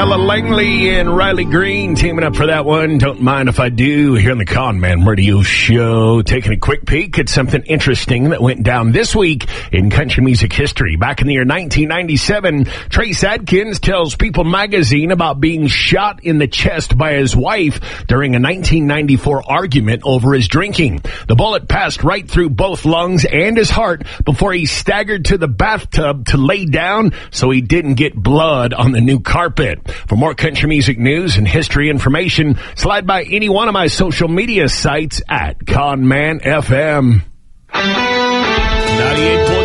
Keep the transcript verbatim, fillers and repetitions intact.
Ella Langley and Riley Green teaming up for that one. Don't mind if I do. Here on the Con Man Radio Show, taking a quick peek at something interesting that went down this week in country music history. Back in the year nineteen ninety-seven, Trace Adkins tells People magazine about being shot in the chest by his wife during a nineteen ninety-four argument over his drinking. The bullet passed right through both lungs and his heart before he staggered to the bathtub to lay down so he didn't get blood on the new carpet. For more country music news and history information, slide by any one of my social media sites at Con Man F M. ninety-eight point